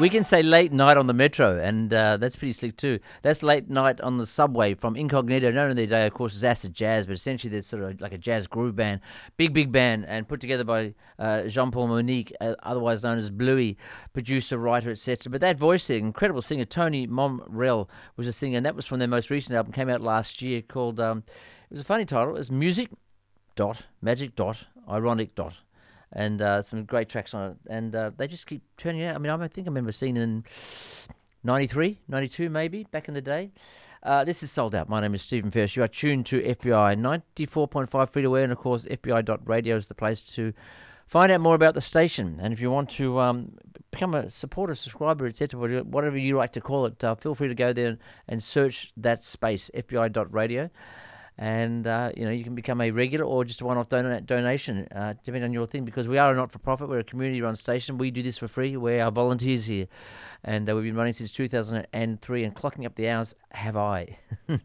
We can say late night on the metro, and that's pretty slick too. That's late night on the subway from Incognito. Known in their day, of course, as Acid Jazz, but essentially they're sort of like a jazz groove band, big band, and put together by Jean-Paul Monique, otherwise known as Bluey, producer, writer, etc. But that voice there, incredible singer, Tony Momrell was a singer, and that was from their most recent album, came out last year, called, it was a funny title, it was Music, Magic, Ironic, and some great tracks on it, and they just keep turning out. I mean, I think I remember seeing it in 93, 92 maybe, back in the day. This is Sold Out. My name is Stephen Ferris. You are tuned to FBI 94.5 free to wear, and of course FBI.radio is the place to find out more about the station. And if you want to become a supporter, subscriber, etc., whatever you like to call it, feel free to go there and search that space, FBI.radio. And, you can become a regular or just a one-off donation, depending on your thing, because we are a not-for-profit. We're a community-run station. We do this for free. We're our volunteers here. And we've been running since 2003, and clocking up the hours have I.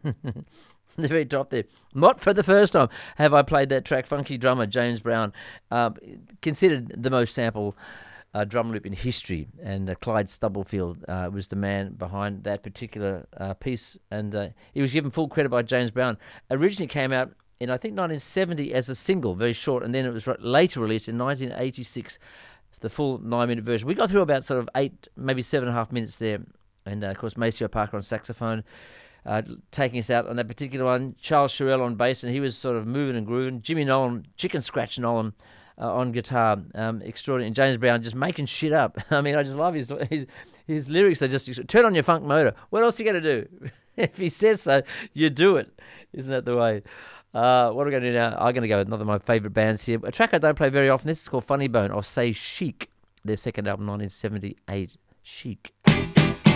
The very top there. Not for the first time have I played that track. Funky drummer James Brown, considered the most sampled drum loop in history, and Clyde Stubblefield was the man behind that particular piece, and he was given full credit by James Brown. Originally came out in, I think, 1970 as a single, very short, and then it was later released in 1986, the full 9-minute version. We got through about sort of 8, maybe 7.5 minutes there, and of course Maceo Parker on saxophone, taking us out on that particular one. Charles Sherrill on bass, and he was sort of moving and grooving. Jimmy Nolan, Chicken Scratch Nolan, on guitar, extraordinary. And James Brown just making shit up. I mean, I just love his lyrics. Are just, turn on your funk motor. What else are you going to do? If he says so, you do it. Isn't that the way? What are we going to do now? I'm going to go with another of my favourite bands here. A track I don't play very often. This is called Funny Bone, or Say Chic. Their second album, 1978, Chic.